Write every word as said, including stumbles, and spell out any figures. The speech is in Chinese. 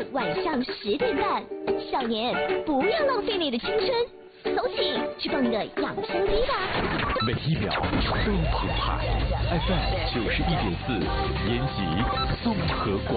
晚上十点半。少年，不要浪费你的青春，走起，去蹦个养生机吧！ 每一秒都澎湃 ，F M 九十一点四，延吉综合广。